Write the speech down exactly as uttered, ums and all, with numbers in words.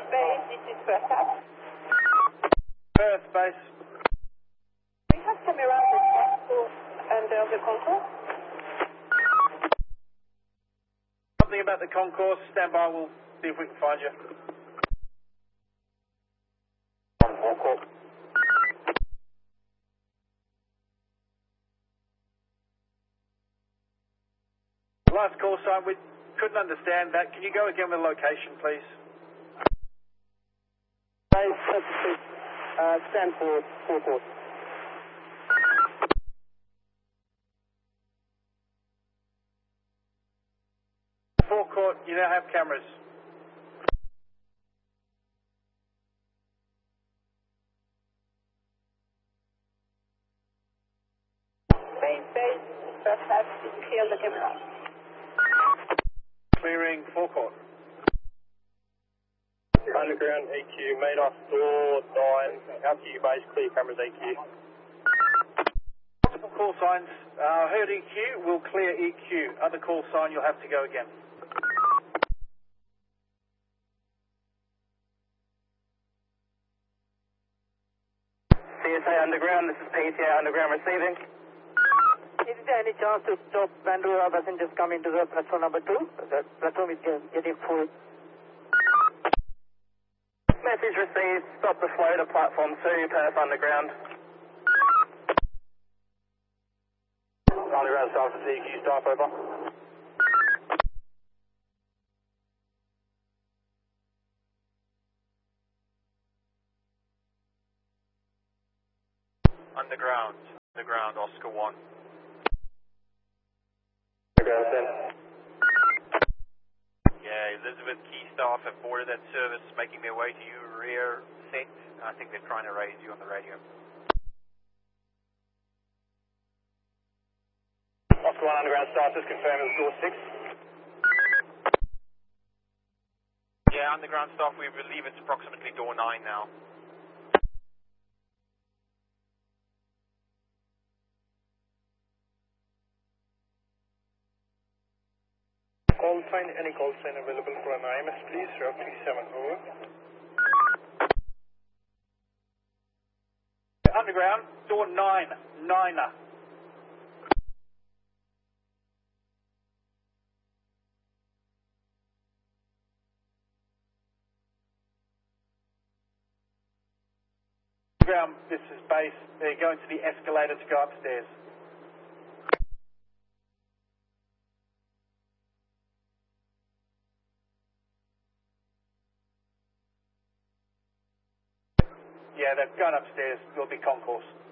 base, this is Perth Hub. Perth base. We have camera on the concourse under the concourse. Something about the concourse. Stand by, we'll see if we can find you. On concourse. Last call sign, we couldn't understand that. Can you go again with location, please? Base, uh, stand for forecourt. Forecourt, you now have cameras. Base, base, Perth Hub, did you clear the camera? Clearing forecourt. Underground E Q, made off door nine, L Q base, clear cameras E Q. Multiple call signs. Uh, heard E Q, we'll clear E Q. Other call sign, you'll have to go again. P S A Underground, this is P S A Underground receiving. Is there any chance to stop Bandura passengers coming to the platform number two? The platform is getting full. Message received, stop the flow to platform two, Perth Underground. Underground staff to C Q, staff over. Underground, underground, Oscar one. Underground ten. Yeah, Elizabeth Key staff have boarded that service, making their way to you, rear set. I think they're trying to raise you on the radio. Oscar one Underground staff just confirming the door six. Yeah, underground staff, we believe it's approximately door nine now. Call sign, any call sign available for an I M S please, route three seven, over. Underground, door nine, niner. Underground, this is base. They're going to the escalator to go upstairs. Yeah, they've gone upstairs. There'll be concourse.